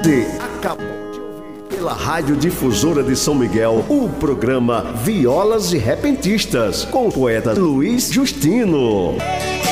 Você acabou de ouvir pela Rádio Difusora de São Miguel o programa Violas e Repentistas com o poeta Luiz Justino.